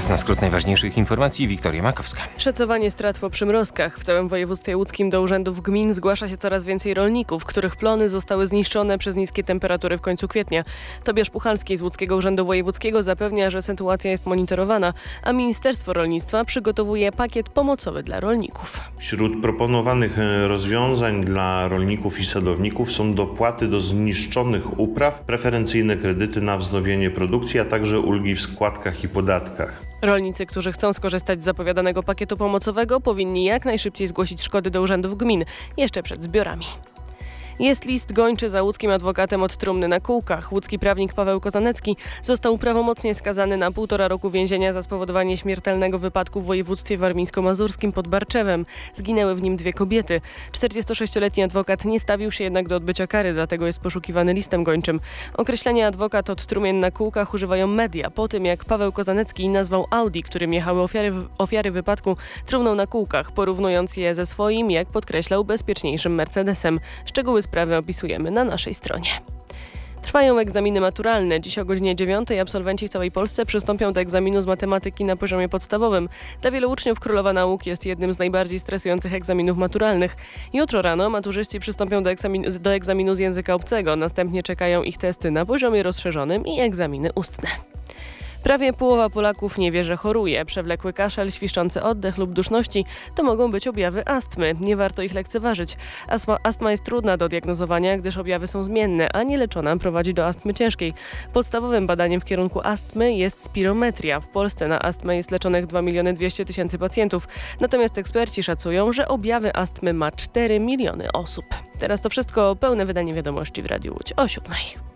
Czas na skrót najważniejszych informacji. Wiktoria Makowska. Szacowanie strat po przymrozkach. W całym województwie łódzkim do urzędów gmin zgłasza się coraz więcej rolników, których plony zostały zniszczone przez niskie temperatury w końcu kwietnia. Tobiasz Puchalski z Łódzkiego Urzędu Wojewódzkiego zapewnia, że sytuacja jest monitorowana, a Ministerstwo Rolnictwa przygotowuje pakiet pomocowy dla rolników. Wśród proponowanych rozwiązań dla rolników i sadowników są dopłaty do zniszczonych upraw, preferencyjne kredyty na wznowienie produkcji, a także ulgi w składkach i podatkach. Rolnicy, którzy chcą skorzystać z zapowiadanego pakietu pomocowego, powinni jak najszybciej zgłosić szkody do urzędów gmin, jeszcze przed zbiorami. Jest list gończy za łódzkim adwokatem od trumny na kółkach. Łódzki prawnik Paweł Kozanecki został prawomocnie skazany na 1,5 roku więzienia za spowodowanie śmiertelnego wypadku w województwie warmińsko-mazurskim pod Barczewem. Zginęły w nim 2 kobiety. 46-letni adwokat nie stawił się jednak do odbycia kary, dlatego jest poszukiwany listem gończym. Określenie adwokat od trumien na kółkach używają media, po tym jak Paweł Kozanecki nazwał Audi, którym jechały ofiary wypadku, trumną na kółkach, porównując je ze swoim, jak podkreślał, bezpieczniejszym Mercedesem. Szczegóły sprawy opisujemy na naszej stronie. Trwają egzaminy maturalne. Dziś o godzinie 9 absolwenci w całej Polsce przystąpią do egzaminu z matematyki na poziomie podstawowym. Dla wielu uczniów Królowa Nauk jest jednym z najbardziej stresujących egzaminów maturalnych. Jutro rano maturzyści przystąpią do egzaminu z języka obcego. Następnie czekają ich testy na poziomie rozszerzonym i egzaminy ustne. Prawie połowa Polaków nie wie, że choruje. Przewlekły kaszel, świszczący oddech lub duszności to mogą być objawy astmy. Nie warto ich lekceważyć. Astma jest trudna do diagnozowania, gdyż objawy są zmienne, a nieleczona prowadzi do astmy ciężkiej. Podstawowym badaniem w kierunku astmy jest spirometria. W Polsce na astmę jest leczonych 2 200 000 pacjentów. Natomiast eksperci szacują, że objawy astmy ma 4 miliony osób. Teraz to wszystko. Pełne wydanie wiadomości w Radiu Łódź o 7.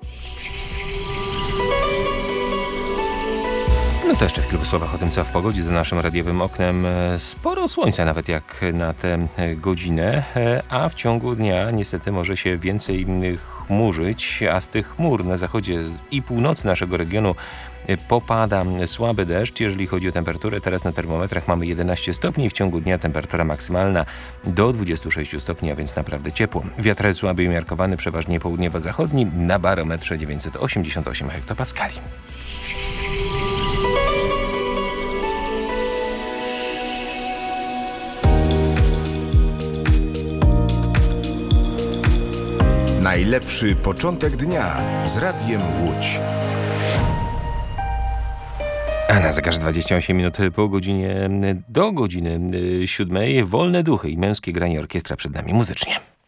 No to jeszcze w kilku słowach o tym, co w pogodzie. Za naszym radiowym oknem sporo słońca, nawet jak na tę godzinę, a w ciągu dnia niestety może się więcej chmurzyć, a z tych chmur na zachodzie i północy naszego regionu popada słaby deszcz. Jeżeli chodzi o temperaturę, teraz na termometrach mamy 11 stopni, w ciągu dnia temperatura maksymalna do 26 stopni, a więc naprawdę ciepło. Wiatr słaby i umiarkowany, przeważnie południowo-zachodni, na barometrze 988 hektopaskali. Najlepszy początek dnia z Radiem Łódź. A na zegarze 28 minut po godzinie do godziny 7. Wolne duchy i męskie granie orkiestra przed nami muzycznie.